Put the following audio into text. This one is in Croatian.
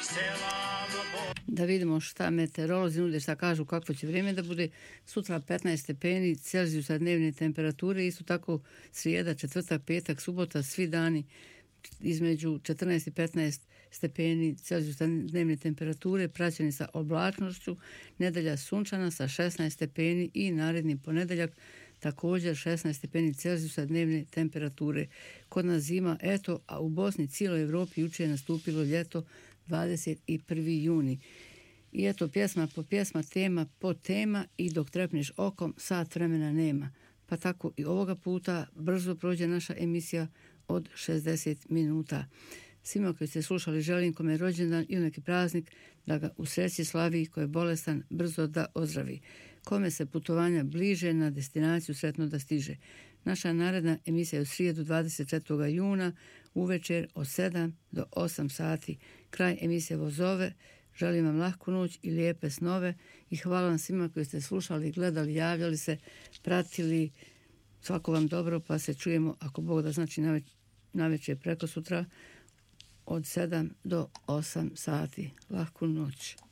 Da vidimo šta meteorolozi nude, šta kažu, kakvo će vrijeme da bude. Sutra 15 stepeni Celzijusa dnevne temperature, isto tako srijeda, četvrtak, petak, subota, svi dani između 14 i 15 stepeni Celzijusa dnevne temperature, praćeni sa oblačnošću, nedelja sunčana sa 16 stepeni i naredni ponedjeljak također 16 stepeni Celzijusa dnevne temperature. Kod nas zima, eto, a u Bosni, cijeloj Evropi jučer je nastupilo ljeto 21. juni. I eto, pjesma po pjesma, tema po tema i dok trepneš okom, sat vremena nema. Pa tako i ovoga puta brzo prođe naša emisija od 60 minuta. Svima koji ste slušali želim kome je rođendan ili neki praznik da ga u sreći slavi, ko je bolestan brzo da ozdravi. Kome se putovanja bliže na destinaciju sretno da stiže. Naša naredna emisija je u srijedu 24. juna uvečer od 7 do 8 sati. Kraj emisije Vozove. Želim vam lahku noć i lijepe snove i hvala vam svima koji ste slušali, gledali, javljali se, pratili. Svako vam dobro, pa se čujemo ako Bog da, znači navečer preko sutra od 7 do 8 sati. Lahku noć.